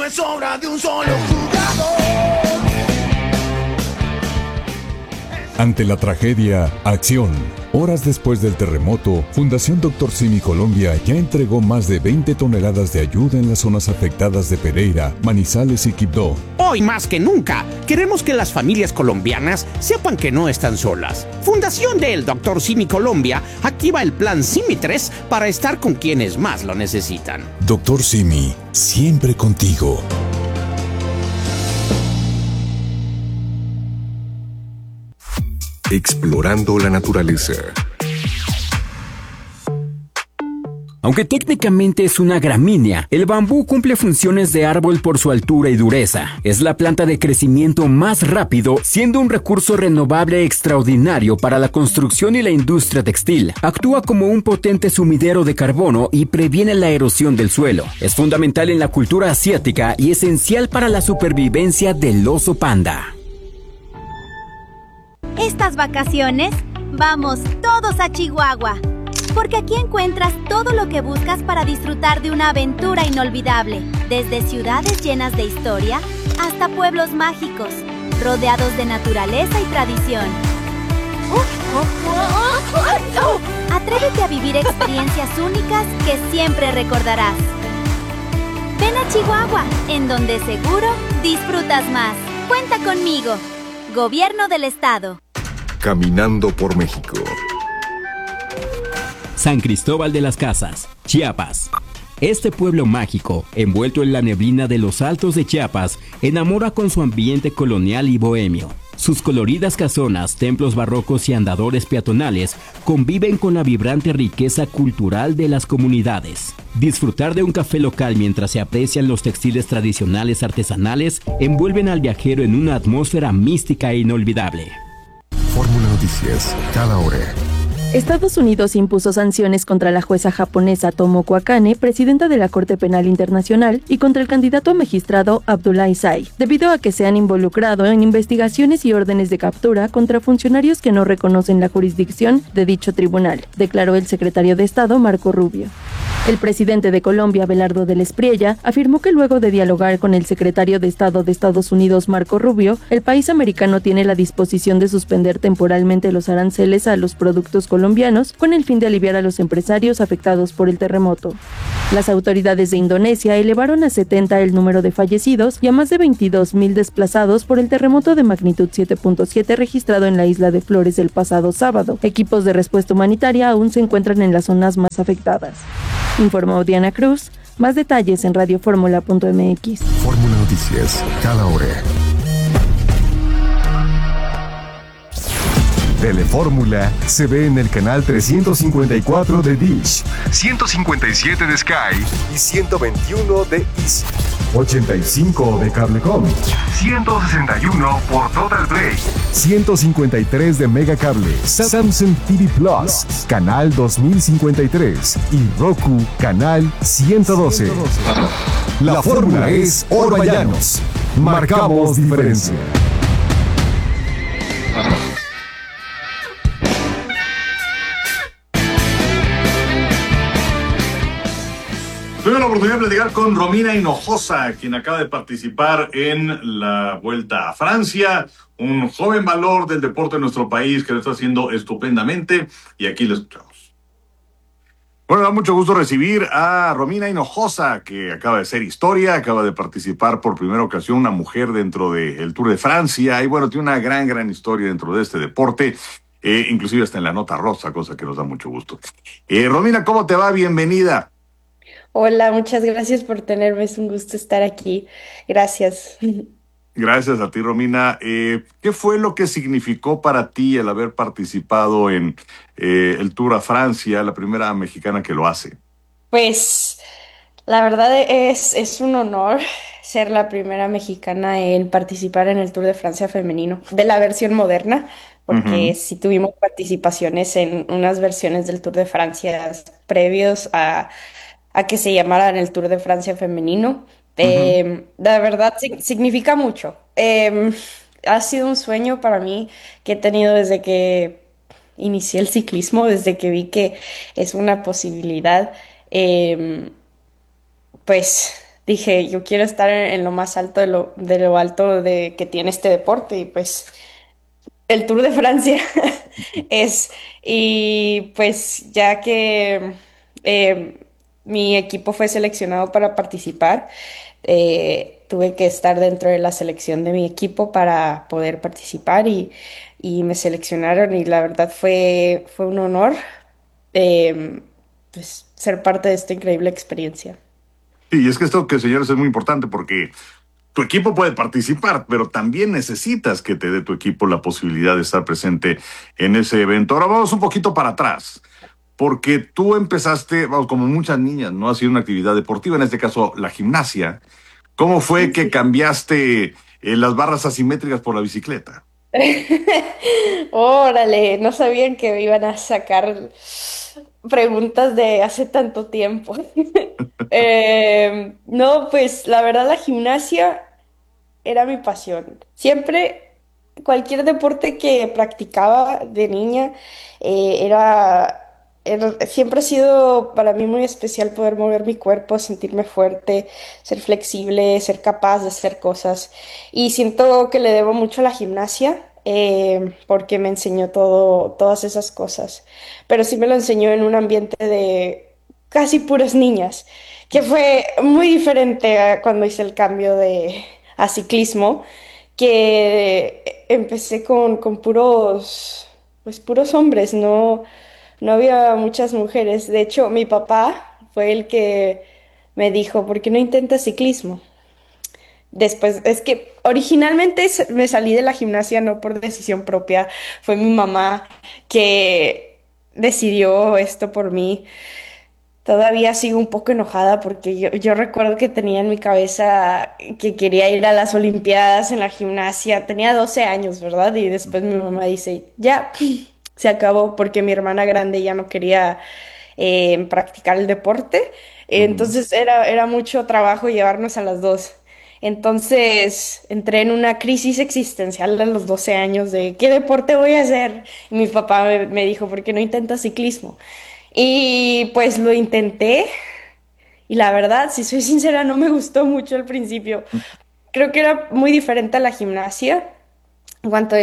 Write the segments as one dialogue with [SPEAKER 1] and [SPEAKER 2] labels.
[SPEAKER 1] no es obra de un solo jugador.
[SPEAKER 2] Ante la tragedia, acción. Horas después del terremoto, Fundación Dr. Simi Colombia ya entregó más de 20 toneladas de ayuda en las zonas afectadas de Pereira, Manizales y Quibdó.
[SPEAKER 3] Hoy más que nunca, queremos que las familias colombianas sepan que no están solas. Fundación del Dr. Simi Colombia activa el plan Simi 3 para estar con quienes más lo necesitan.
[SPEAKER 2] Dr. Simi, siempre contigo.
[SPEAKER 4] Explorando la naturaleza.
[SPEAKER 5] Aunque técnicamente es una gramínea, el bambú cumple funciones de árbol por su altura y dureza. Es la planta de crecimiento más rápido, siendo un recurso renovable extraordinario para la construcción y la industria textil. Actúa como un potente sumidero de carbono y previene la erosión del suelo. Es fundamental en la cultura asiática y esencial para la supervivencia del oso panda.
[SPEAKER 6] Estas vacaciones, vamos todos a Chihuahua, porque aquí encuentras todo lo que buscas para disfrutar de una aventura inolvidable, desde ciudades llenas de historia hasta pueblos mágicos, rodeados de naturaleza y tradición. Atrévete a vivir experiencias únicas que siempre recordarás. Ven a Chihuahua, en donde seguro disfrutas más. Cuenta conmigo. Gobierno del Estado.
[SPEAKER 4] Caminando por México.
[SPEAKER 5] San Cristóbal de las Casas, Chiapas. Este pueblo mágico, envuelto en la neblina de los altos de Chiapas, enamora con su ambiente colonial y bohemio. Sus coloridas casonas, templos barrocos y andadores peatonales conviven con la vibrante riqueza cultural de las comunidades. Disfrutar de un café local mientras se aprecian los textiles tradicionales artesanales envuelven al viajero en una atmósfera mística e inolvidable.
[SPEAKER 4] Fórmula Noticias, cada hora.
[SPEAKER 7] Estados Unidos impuso sanciones contra la jueza japonesa Tomoko Akane, presidenta de la Corte Penal Internacional, y contra el candidato a magistrado Abdoulaye Say, debido a que se han involucrado en investigaciones y órdenes de captura contra funcionarios que no reconocen la jurisdicción de dicho tribunal, declaró el secretario de Estado Marco Rubio. El presidente de Colombia, Abelardo del Espriella, afirmó que luego de dialogar con el secretario de Estado de Estados Unidos, Marco Rubio, el país americano tiene la disposición de suspender temporalmente los aranceles a los productos colombianos con el fin de aliviar a los empresarios afectados por el terremoto. Las autoridades de Indonesia elevaron a 70 el número de fallecidos y a más de 22,000 desplazados por el terremoto de magnitud 7.7 registrado en la isla de Flores el pasado sábado. Equipos de respuesta humanitaria aún se encuentran en las zonas más afectadas. Informó Diana Cruz. Más detalles en radioformula.mx.
[SPEAKER 4] Fórmula Noticias, cada hora. Telefórmula se ve en el canal 354 de Dish, 157 de Sky y 121 de Easy, 85 de Cablecom, 161 por Total Play, 153 de Megacable, Samsung TV Plus, canal 2053 y Roku, canal 112. La fórmula es Orballanos. Marcamos diferencia.
[SPEAKER 8] Tuve la oportunidad de platicar con Romina Hinojosa, quien acaba de participar en la Vuelta a Francia, un joven valor del deporte en nuestro país que lo está haciendo estupendamente, y aquí lo escuchamos. Bueno, da mucho gusto recibir a Romina Hinojosa, que acaba de hacer historia, acaba de participar por primera ocasión, una mujer dentro del Tour de Francia, y bueno, tiene una gran historia dentro de este deporte, inclusive hasta en la nota rosa, cosa que nos da mucho gusto. Romina, ¿cómo te va? Bienvenida.
[SPEAKER 9] Hola, muchas gracias por tenerme, es un gusto estar aquí. Gracias.
[SPEAKER 8] Gracias a ti, Romina. ¿Qué fue lo que significó para ti el haber participado en el Tour a Francia, la primera mexicana que lo hace?
[SPEAKER 9] Pues la verdad es un honor ser la primera mexicana en participar en el Tour de Francia femenino, de la versión moderna, porque sí tuvimos participaciones en unas versiones del Tour de Francia previos a que se llamaran el Tour de Francia femenino. La verdad significa mucho. Ha sido un sueño para mí que he tenido desde que inicié el ciclismo, desde que vi que es una posibilidad. Pues dije, yo quiero estar en lo más alto de lo alto que tiene este deporte y pues el Tour de Francia es, y pues ya que eh, mi equipo fue seleccionado para participar, tuve que estar dentro de la selección de mi equipo para poder participar y me seleccionaron y la verdad fue un honor eh, pues, ser parte de esta increíble experiencia.
[SPEAKER 8] Y es que esto que señores es muy importante porque tu equipo puede participar, pero también necesitas que te dé tu equipo la posibilidad de estar presente en ese evento. Ahora vamos un poquito para atrás, porque tú empezaste, vamos, como muchas niñas, ¿no? Ha sido una actividad deportiva, en este caso la gimnasia. ¿Cómo fue
[SPEAKER 9] Sí,
[SPEAKER 8] que
[SPEAKER 9] sí.
[SPEAKER 8] cambiaste las barras asimétricas por la bicicleta?
[SPEAKER 9] Órale, no sabían que me iban a sacar preguntas de hace tanto tiempo. No, pues la verdad la gimnasia era mi pasión. Siempre, cualquier deporte que practicaba de niña, siempre ha sido para mí muy especial poder mover mi cuerpo, sentirme fuerte, ser flexible, ser capaz de hacer cosas. Y siento que le debo mucho a la gimnasia, porque me enseñó todas esas cosas. Pero sí me lo enseñó en un ambiente de casi puras niñas, que fue muy diferente a cuando hice el cambio a ciclismo, que empecé con puros hombres, no había muchas mujeres. De hecho, mi papá fue el que me dijo, ¿por qué no intentas ciclismo? Después, es que originalmente me salí de la gimnasia no por decisión propia, fue mi mamá que decidió esto por mí. Todavía sigo un poco enojada porque yo recuerdo que tenía en mi cabeza que quería ir a las Olimpiadas en la gimnasia. Tenía 12 años, ¿verdad? Y después mi mamá dice, ya, se acabó porque mi hermana grande ya no quería practicar el deporte.
[SPEAKER 8] Ujú.
[SPEAKER 9] Entonces era mucho trabajo llevarnos a las dos. Entonces entré en una crisis existencial a los 12 años de ¿qué deporte voy a hacer? Y mi papá me dijo, ¿por qué no intentas ciclismo? Y pues lo intenté y la verdad, si soy sincera, no me gustó mucho al principio. Creo que era muy diferente a la gimnasia, en cuanto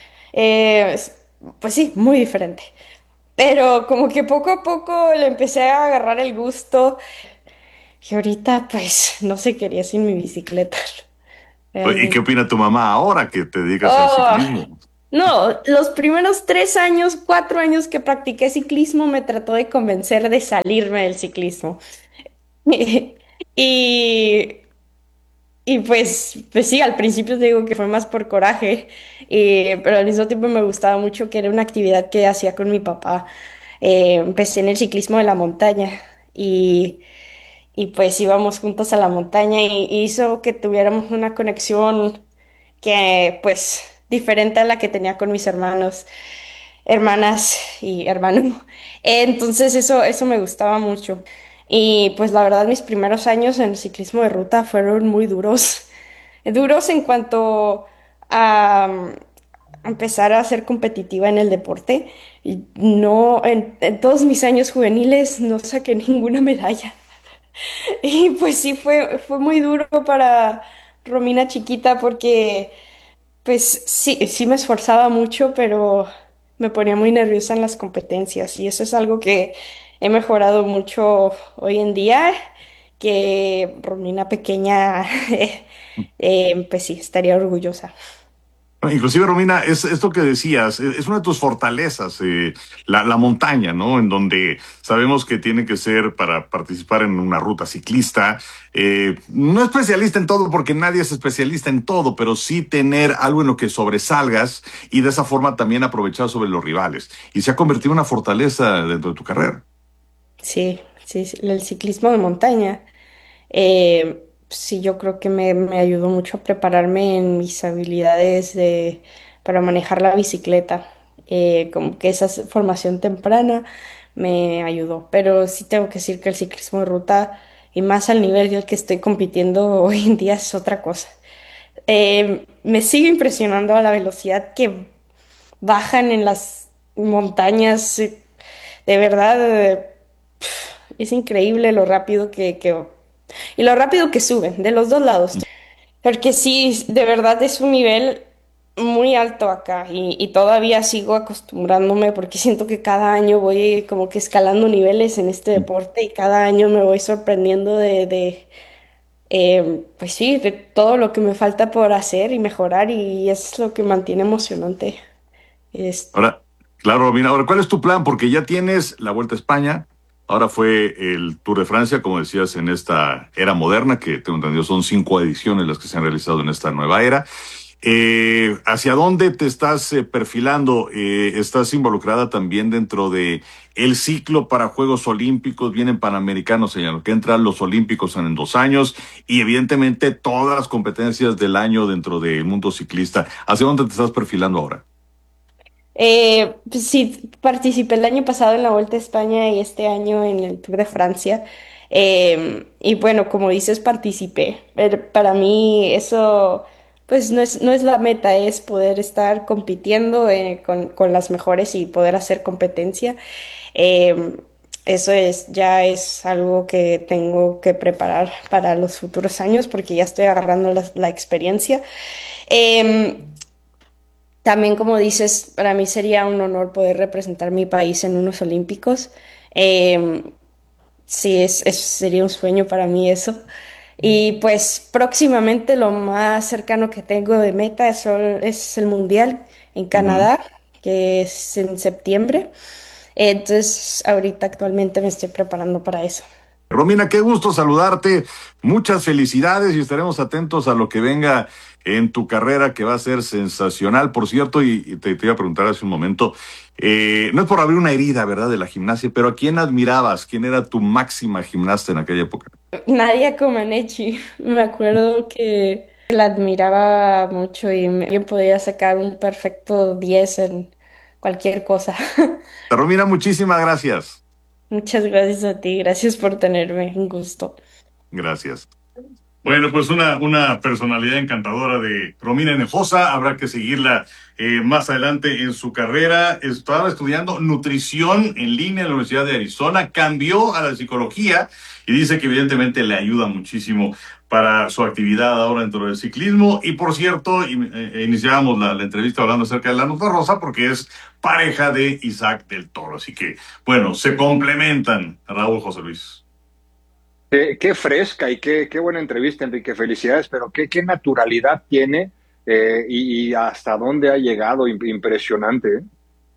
[SPEAKER 9] pues sí, muy diferente. Pero como que poco a poco le empecé a agarrar el gusto y ahorita pues no se quería sin mi bicicleta,
[SPEAKER 8] ¿Y qué
[SPEAKER 9] realmente.
[SPEAKER 8] opina tu mamá ahora que te dedicas al
[SPEAKER 9] Oh,
[SPEAKER 8] ciclismo?
[SPEAKER 9] no, los primeros 3 años, 4 años que practiqué ciclismo me trató de convencer de salirme del ciclismo. Y, y pues sí, al principio te digo que fue más por coraje, pero al mismo tiempo me gustaba mucho que era una actividad que hacía con mi papá. Empecé en el ciclismo de la montaña y, y pues íbamos juntos a la montaña y hizo que tuviéramos una conexión que pues diferente a la que tenía con mis hermanos, hermanas y hermano. Entonces eso me gustaba mucho. Y pues la verdad mis primeros años en el ciclismo de ruta fueron muy duros. Duros en cuanto a empezar a ser competitiva en el deporte. Y no, en todos mis años juveniles no saqué ninguna medalla. Y pues sí, fue muy duro para Romina chiquita porque pues sí, sí me esforzaba mucho, pero me ponía muy nerviosa en las competencias y eso es algo que he mejorado mucho hoy en día, que Romina pequeña, pues sí, estaría orgullosa.
[SPEAKER 8] Inclusive, Romina, es esto que decías, es una de tus fortalezas, la montaña, ¿no? En donde sabemos que tiene que ser para participar en una ruta ciclista, no especialista en todo, porque nadie es especialista en todo, pero sí tener algo en lo que sobresalgas y de esa forma también aprovechar sobre los rivales. Y se ha convertido en una fortaleza dentro de tu carrera.
[SPEAKER 9] Sí, sí, sí, el ciclismo de montaña. Sí, yo creo que me ayudó mucho a prepararme en mis habilidades para manejar la bicicleta. Como que esa formación temprana me ayudó. Pero sí tengo que decir que el ciclismo de ruta, y más al nivel al que estoy compitiendo hoy en día, es otra cosa. Me sigue impresionando a la velocidad que bajan en las montañas. De verdad, es increíble lo rápido que y lo rápido que suben, de los dos lados. Porque sí, de verdad es un nivel muy alto acá y todavía sigo acostumbrándome porque siento que cada año voy como que escalando niveles en este deporte y cada año me voy sorprendiendo pues sí, de todo lo que me falta por hacer y mejorar y es lo que mantiene emocionante. Es,
[SPEAKER 8] Ahora, claro, Romina, ahora, ¿cuál es tu plan? Porque ya tienes la Vuelta a España, ahora fue el Tour de Francia, como decías, en esta era moderna, que tengo entendido son 5 ediciones las que se han realizado en esta nueva era. ¿Hacia dónde te estás perfilando? ¿Estás involucrada también dentro de el ciclo para Juegos Olímpicos? Vienen Panamericanos, señor, que entran los Olímpicos en 2 años y evidentemente todas las competencias del año dentro del mundo ciclista. ¿Hacia dónde te estás perfilando ahora?
[SPEAKER 9] pues sí, participé el año pasado en la Vuelta a España y este año en el Tour de Francia. Y bueno, como dices, participé. Pero para mí eso, pues no es la meta, es poder estar compitiendo con las mejores y poder hacer competencia. Eh, Eso ya es algo que tengo que preparar para los futuros años porque ya estoy agarrando la experiencia. Em, También, como dices, para mí sería un honor poder representar mi país en unos Olímpicos. Eh, sí, sería un sueño para mí eso. Y pues próximamente lo más cercano que tengo de meta es el Mundial en
[SPEAKER 8] Ujú.
[SPEAKER 9] Canadá, que es en septiembre. Entonces, ahorita actualmente me estoy preparando para eso.
[SPEAKER 8] Romina, qué gusto saludarte. Muchas felicidades y estaremos atentos a lo que venga en tu carrera, que va a ser sensacional. Por cierto, y te iba a preguntar hace un momento, no es por abrir una herida, ¿verdad?, de la gimnasia, pero ¿a quién admirabas? ¿Quién era tu máxima gimnasta en aquella época?
[SPEAKER 9] Nadia Comaneci, me acuerdo que la admiraba mucho y yo podía sacar un perfecto 10 en cualquier cosa.
[SPEAKER 8] Romina, muchísimas gracias.
[SPEAKER 9] Muchas gracias a ti, gracias por tenerme, un gusto.
[SPEAKER 8] Gracias. Bueno, pues una personalidad encantadora de Romina Hinojosa. Habrá que seguirla más adelante en su carrera. Estaba estudiando nutrición en línea en la Universidad de Arizona. Cambió a la psicología y dice que evidentemente le ayuda muchísimo para su actividad ahora dentro del ciclismo. Y por cierto, iniciábamos la entrevista hablando acerca de la nota rosa porque es pareja de Isaac del Toro. Así que, bueno, se complementan, Raúl, José Luis.
[SPEAKER 10] Qué fresca y qué buena entrevista, Enrique. Felicidades, pero qué naturalidad tiene y hasta dónde ha llegado. Impresionante, ¿eh?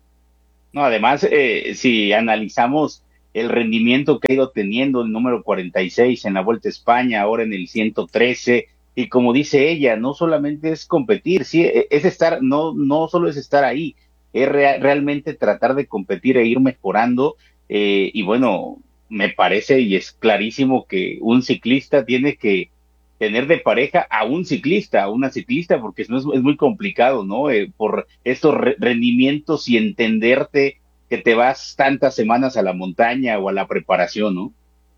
[SPEAKER 11] No, además, si analizamos el rendimiento que ha ido teniendo el número 46 en la Vuelta a España, ahora en el 113, y como dice ella, no solamente es competir, sí, es estar, no solo es estar ahí, es realmente tratar de competir e ir mejorando, y bueno, me parece y es clarísimo que un ciclista tiene que tener de pareja a un ciclista, a una ciclista, porque si no es muy complicado, ¿no? Por estos rendimientos y entenderte que te vas tantas semanas a la montaña o a la preparación, ¿no?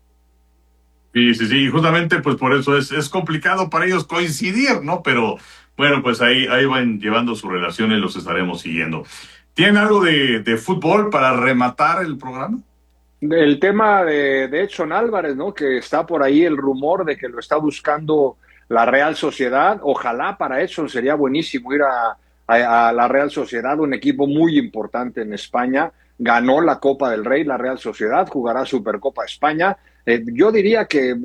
[SPEAKER 8] Sí, sí, sí, y justamente pues por eso es complicado para ellos coincidir, ¿no? Pero bueno, pues ahí van llevando su relación y los estaremos siguiendo. ¿Tienen algo de fútbol para rematar el programa?
[SPEAKER 10] El tema de Edson Álvarez, ¿no? Que está por ahí el rumor de que lo está buscando la Real Sociedad. Ojalá para Edson sería buenísimo ir a la Real Sociedad, un equipo muy importante en España. Ganó la Copa del Rey, la Real Sociedad, jugará Supercopa España. Yo diría que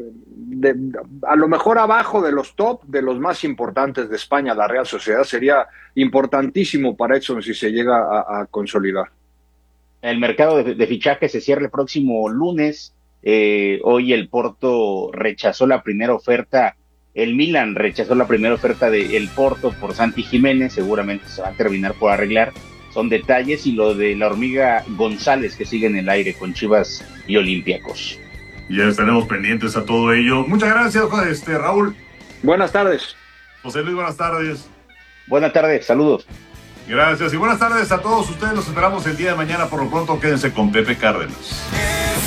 [SPEAKER 10] a lo mejor abajo de los top, de los más importantes de España, la Real Sociedad sería importantísimo para Edson si se llega a consolidar.
[SPEAKER 11] El mercado de fichaje se cierra el próximo lunes. Hoy el Porto rechazó la primera oferta. El Milan rechazó la primera oferta del Porto por Santi Jiménez. Seguramente se va a terminar por arreglar. Son detalles. Y lo de la hormiga González que sigue en el aire con Chivas y Olympiacos.
[SPEAKER 8] Ya estaremos pendientes a todo ello. Muchas gracias, Raúl.
[SPEAKER 10] Buenas tardes.
[SPEAKER 8] José Luis, buenas tardes.
[SPEAKER 11] Buenas tardes, saludos.
[SPEAKER 8] Gracias y buenas tardes a todos ustedes. Los esperamos el día de mañana. Por lo pronto, quédense con Pepe Cárdenas.